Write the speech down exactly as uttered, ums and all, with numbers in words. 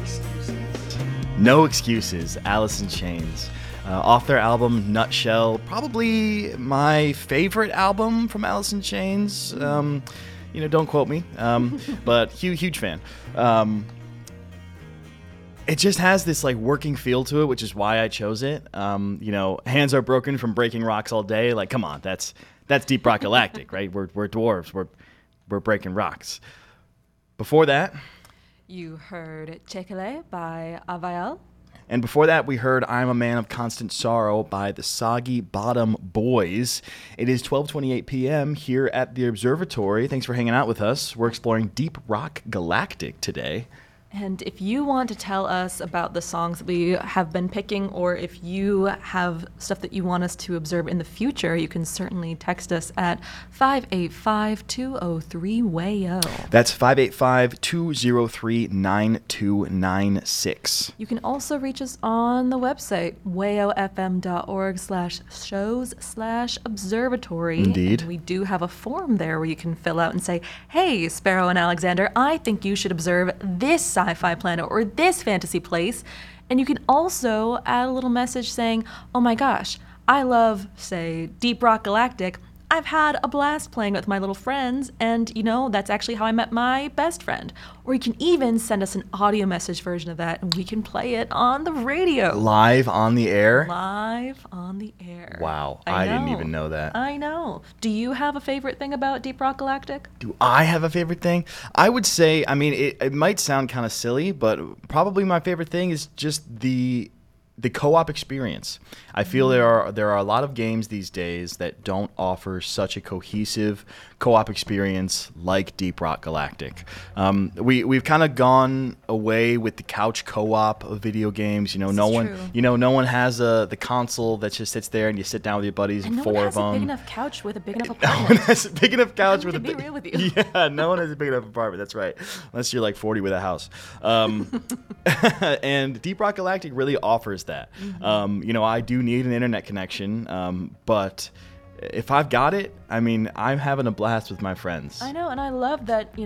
No Excuses, Alice in Chains. Uh, off their album Nutshell, probably my favorite album from Alice in Chains. Um, you know, don't quote me, um, but huge, huge fan. Um, it just has this like working feel to it, which is why I chose it. Um, you know, Hands Are Broken from Breaking Rocks All Day. Like, come on, that's that's Deep Rock Galactic, right? We're we're dwarves. We're we're breaking rocks. Before that, you heard Chekele by Avael. And before that, we heard I'm a Man of Constant Sorrow by the Soggy Bottom Boys. It is twelve twenty-eight p.m. here at the Observatory. Thanks for hanging out with us. We're exploring Deep Rock Galactic today. And if you want to tell us about the songs that we have been picking, or if you have stuff that you want us to observe in the future, you can certainly text us at five eight five, two oh three, W A Y O. That's five eight five, two oh three, nine two nine six. You can also reach us on the website, wayofm.org slash shows slash observatory. Indeed. And we do have a form there where you can fill out and say, hey, Sparrow and Alexander, I think you should observe this sci-fi planet or this fantasy place. And you can also add a little message saying, oh my gosh, I love, say, Deep Rock Galactic. I've had a blast playing with my little friends, and, you know, that's actually how I met my best friend. Or you can even send us an audio message version of that, and we can play it on the radio. Live on the air? Live on the air. Wow, I, I didn't even know that. I know. Do you have a favorite thing about Deep Rock Galactic? Do I have a favorite thing? I would say, I mean, it, it might sound kind of silly, but probably my favorite thing is just the... the co-op experience. I feel there are there are a lot of games these days that don't offer such a cohesive co-op experience like Deep Rock Galactic. Um, we we've kind of gone away with the couch co-op of video games. You know, this no is one true. you know no one has a the console that just sits there and you sit down with your buddies and and no four one of has them. a big enough couch with a big enough No apartment. one has a big enough couch I'm with a to be big. real with you. Yeah, no one has a big enough apartment. That's right, unless you're like forty with a house. Um, and Deep Rock Galactic really offers that. Mm-hmm. Um, you know, I do need an internet connection, um, but if I've got it, I mean, I'm having a blast with my friends. I know, and I love that. You